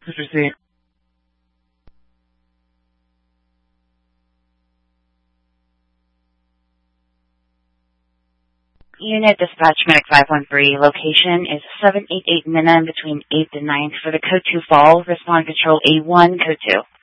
Please proceed. Unit Dispatch Medic 513, location is 788 Minna between 8th and 9th for the Code 2 fall. Respond Control A1, Code 2.